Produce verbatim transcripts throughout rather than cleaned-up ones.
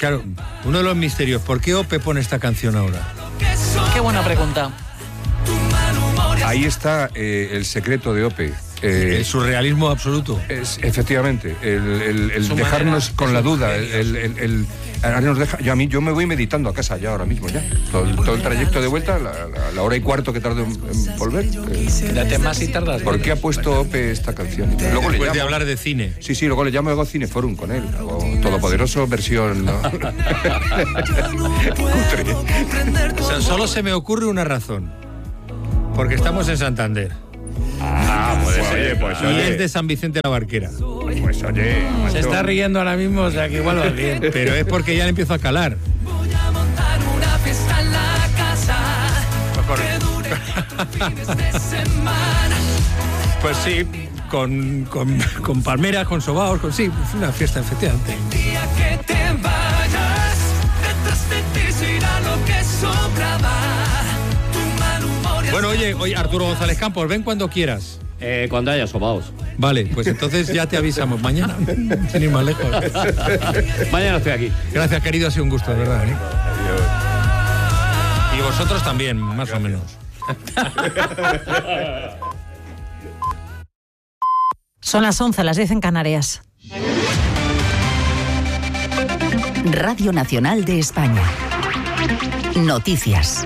Claro, uno de los misterios, ¿por qué Ope pone esta canción ahora? Qué buena pregunta. Ahí está eh, el secreto de Ope. Eh, el surrealismo absoluto. Es, efectivamente, el, el, el dejarnos manera, con la duda, el, el, el, el ahora nos deja, yo a mí yo me voy meditando a casa ya ahora mismo ya. Todo, todo el trayecto de vuelta, la, la, la hora y cuarto que tardo en, en volver. Quédate más y tardas. ¿Por qué ha puesto Ope esta canción? Luego Después le llamo, de hablar de cine. Sí, sí, luego le llamo hago Cineforum con él. Hago Todopoderoso versión, ¿no? O sea, solo se me ocurre una razón. Porque estamos en Santander. Ah, puede ser. Oye, pues, y oye. es de San Vicente de la Barquera. Pues oye, se está riendo ahora mismo, o sea que igual va bien. Pero es porque ya le empiezo a calar. Voy a montar una fiesta en la casa. Pues sí, con, con, con palmeras, con sobaos, con sí, una fiesta efectivamente. El día que te vayas, detrás de ti se irá lo que sobraba. Bueno, oye, oye, Arturo González Campos, ven cuando quieras. Eh, cuando haya sobaos. Vale, pues entonces ya te avisamos mañana, sin ir más lejos. Mañana estoy aquí. Gracias, querido, ha sido un gusto, de verdad. ¿eh? Y vosotros también, más Gracias. o menos. Son las once, las diez en Canarias. Radio Nacional de España. Noticias.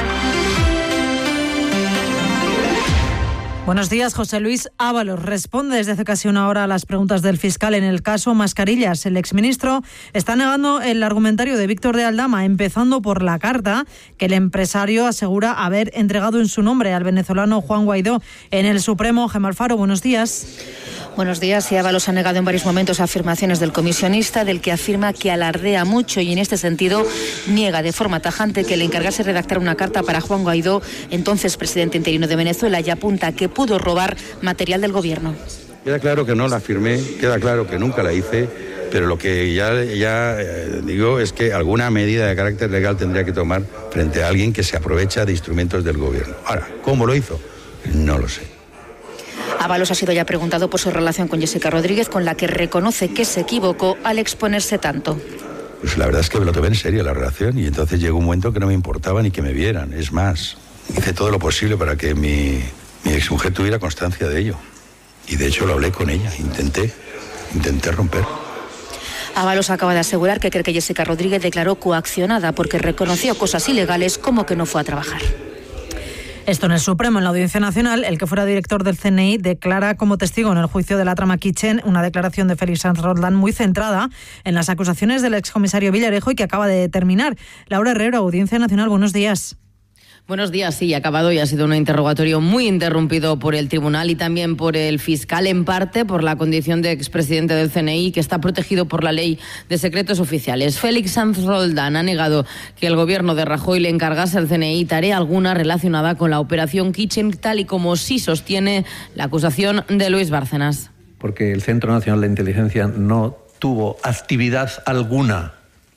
Buenos días. José Luis Ábalos responde desde hace casi una hora a las preguntas del fiscal en el caso Mascarillas. El exministro está negando el argumentario de Víctor de Aldama, empezando por la carta que el empresario asegura haber entregado en su nombre al venezolano Juan Guaidó en el Supremo. Gemma Alfaro, buenos días. Buenos días. Y Ábalos ha negado en varios momentos afirmaciones del comisionista, del que afirma que alardea mucho y en este sentido niega de forma tajante que le encargase redactar una carta para Juan Guaidó, entonces presidente interino de Venezuela, y apunta que pudo robar material del gobierno. Queda claro que no la firmé, queda claro que nunca la hice, pero lo que ya, ya eh, digo es que alguna medida de carácter legal tendría que tomar frente a alguien que se aprovecha de instrumentos del gobierno. Ahora, ¿cómo lo hizo? No lo sé. Ábalos ha sido ya preguntado por su relación con Jessica Rodríguez, con la que reconoce que se equivocó al exponerse tanto. Pues la verdad es que me lo tomé en serio la relación y entonces llegó un momento que no me importaba ni que me vieran. Es más, hice todo lo posible para que mi, mi exmujer tuviera constancia de ello. Y de hecho lo hablé con ella, intenté, intenté romper. Ábalos acaba de asegurar que cree que Jessica Rodríguez declaró coaccionada porque reconoció cosas ilegales como que no fue a trabajar. Esto en el Supremo. En la Audiencia Nacional, el que fuera director del C N I declara como testigo en el juicio de la trama Kitchen, una declaración de Félix Sanz Roldán muy centrada en las acusaciones del excomisario Villarejo y que acaba de terminar. Laura Herrero, Audiencia Nacional, buenos días. Buenos días, sí, ha acabado y ha sido un interrogatorio muy interrumpido por el tribunal y también por el fiscal, en parte por la condición de expresidente del C N I, que está protegido por la ley de secretos oficiales. Félix Sanz Roldán ha negado que el gobierno de Rajoy le encargase al C N I tarea alguna relacionada con la operación Kitchen, tal y como sí sostiene la acusación de Luis Bárcenas. Porque el Centro Nacional de Inteligencia no tuvo actividad alguna,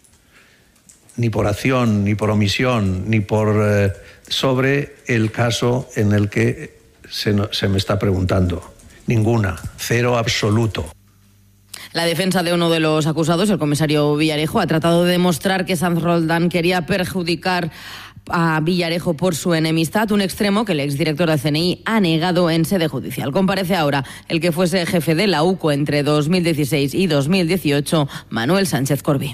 ni por acción, ni por omisión, ni por... Eh, sobre el caso en el que se, no, se me está preguntando. Ninguna, cero absoluto. La defensa de uno de los acusados, el comisario Villarejo, ha tratado de demostrar que Sanz Roldán quería perjudicar a Villarejo por su enemistad, un extremo que el exdirector del C N I ha negado en sede judicial. Comparece ahora el que fuese jefe de la U C O entre dos mil dieciséis y dos mil dieciocho, Manuel Sánchez Corbí.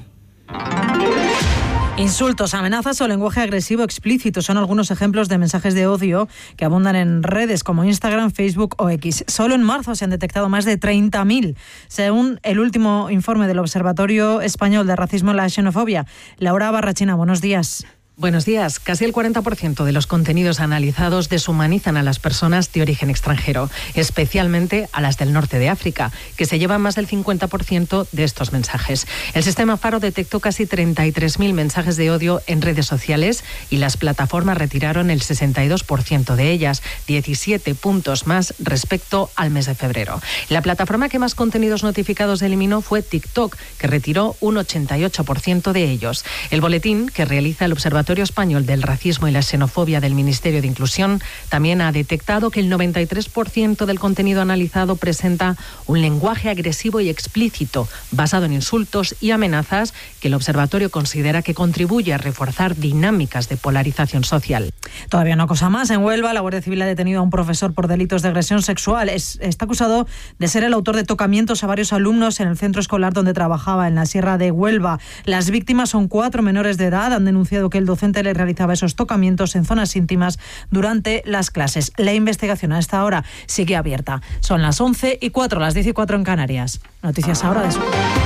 Insultos, amenazas o lenguaje agresivo explícito son algunos ejemplos de mensajes de odio que abundan en redes como Instagram, Facebook o X. Solo en marzo se han detectado más de treinta mil, según el último informe del Observatorio Español de Racismo y la Xenofobia. Laura Barrachina, buenos días. Buenos días. Casi el cuarenta por ciento de los contenidos analizados deshumanizan a las personas de origen extranjero, especialmente a las del norte de África, que se llevan más del cincuenta por ciento de estos mensajes. El sistema Faro detectó casi treinta y tres mil mensajes de odio en redes sociales y las plataformas retiraron el sesenta y dos por ciento de ellas, diecisiete puntos más respecto al mes de febrero. La plataforma que más contenidos notificados eliminó fue TikTok, que retiró un ochenta y ocho por ciento de ellos. El boletín que realiza el Observatorio Observatorio Español del Racismo y la Xenofobia del Ministerio de Inclusión también ha detectado que el noventa y tres por ciento del contenido analizado presenta un lenguaje agresivo y explícito, basado en insultos y amenazas, que el observatorio considera que contribuye a reforzar dinámicas de polarización social. Todavía una cosa más. En Huelva, la Guardia Civil ha detenido a un profesor por delitos de agresión sexual. Es, está acusado de ser el autor de tocamientos a varios alumnos en el centro escolar donde trabajaba, en la Sierra de Huelva. Las víctimas son cuatro menores de edad. Han denunciado que el docente les realizaba esos tocamientos en zonas íntimas durante las clases. La investigación a esta hora sigue abierta. Son las once y cuatro, las diez y cuatro en Canarias. Noticias ahora de su...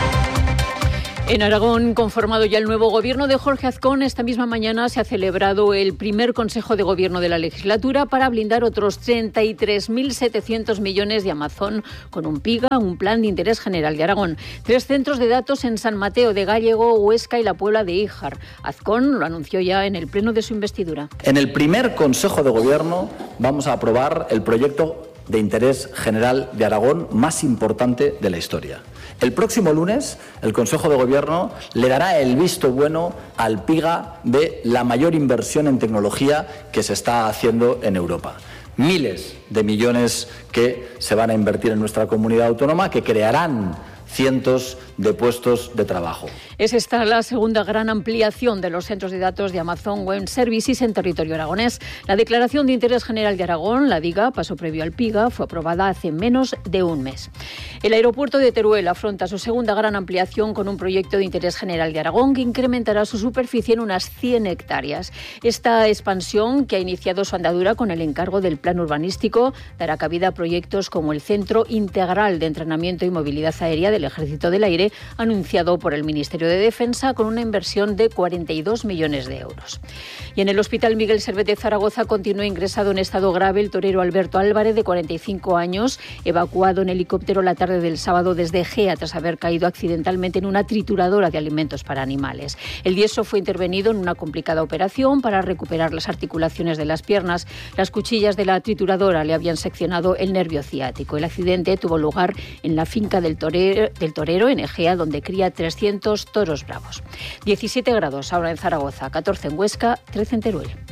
En Aragón, conformado ya el nuevo gobierno de Jorge Azcón, esta misma mañana se ha celebrado el primer Consejo de Gobierno de la legislatura para blindar otros treinta y tres mil setecientos millones de Amazon con un PIGA, un plan de interés general de Aragón. Tres centros de datos en San Mateo de Gállego, Huesca y la Puebla de Híjar. Azcón lo anunció ya en el pleno de su investidura. En el primer Consejo de Gobierno vamos a aprobar el proyecto de interés general de Aragón más importante de la historia. El próximo lunes, el Consejo de Gobierno le dará el visto bueno al PIGA de la mayor inversión en tecnología que se está haciendo en Europa. Miles de millones que se van a invertir en nuestra comunidad autónoma, que crearán cientos de puestos de trabajo. Es esta la segunda gran ampliación de los centros de datos de Amazon Web Services en territorio aragonés. La Declaración de Interés General de Aragón, la DIGA, paso previo al PIGA, fue aprobada hace menos de un mes. El aeropuerto de Teruel afronta su segunda gran ampliación con un proyecto de interés general de Aragón que incrementará su superficie en unas cien hectáreas. Esta expansión, que ha iniciado su andadura con el encargo del plan urbanístico, dará cabida a proyectos como el Centro Integral de Entrenamiento y Movilidad Aérea del Ejército del Aire, anunciado por el Ministerio de Defensa con una inversión de cuarenta y dos millones de euros. Y en el Hospital Miguel Servet de Zaragoza continúa ingresado en estado grave el torero Alberto Álvarez, de cuarenta y cinco años, evacuado en helicóptero la tarde del sábado desde Egea tras haber caído accidentalmente en una trituradora de alimentos para animales. El diestro fue intervenido en una complicada operación para recuperar las articulaciones de las piernas. Las cuchillas de la trituradora le habían seccionado el nervio ciático. El accidente tuvo lugar en la finca del torero, del torero en Egea, donde cría trescientos toros bravos. diecisiete grados ahora en Zaragoza, catorce en Huesca, trece en Teruel.